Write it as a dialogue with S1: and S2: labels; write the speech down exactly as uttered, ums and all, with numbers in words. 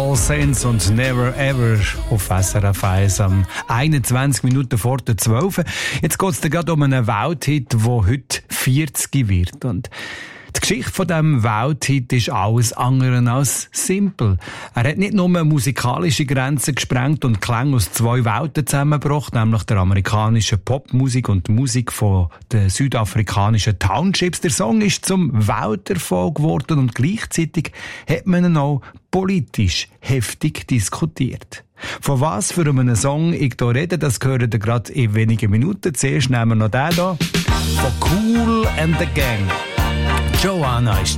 S1: All Saints und Never Ever auf S R F eins am einundzwanzig Minuten vor der zwölf. Jetzt geht es gerade um einen Welthit, der heute vierzig wird. Und die Geschichte von diesem Welthit ist alles andere als simpel. Er hat nicht nur musikalische Grenzen gesprengt und Klänge aus zwei Welten zusammengebracht, nämlich der amerikanischen Popmusik und die Musik von den südafrikanischen Townships. Der Song ist zum Welterfolg geworden und gleichzeitig hat man ihn auch politisch heftig diskutiert. Von was für einem Song ich hier rede, das gehört ihr gerade in wenigen Minuten. Zuerst nehmen wir noch den hier. Von Kool and the Gang. Joanna ist